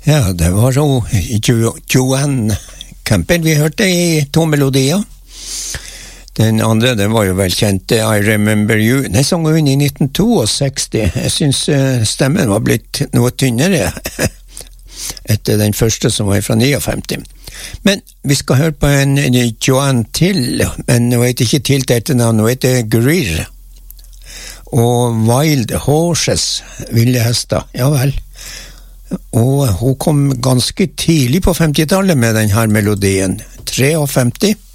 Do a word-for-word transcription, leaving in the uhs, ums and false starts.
Ja, det var så jo, Joanne Campbell vi hørte i to melodier. Den andre, den var jo velkjent, I Remember You. Den sang hun i nitten sekstito. Jeg synes stemmen var blitt noe tynnere etter den første som var fra femtini. Men vi skal høre på en, en Joanne til, men hun heter ikke til til etternavn, hun heter Greer. Og Wild Horses, ville hester, ja vel. Og hun kom ganske tidlig på femtitallet med den her melodien, femtitre.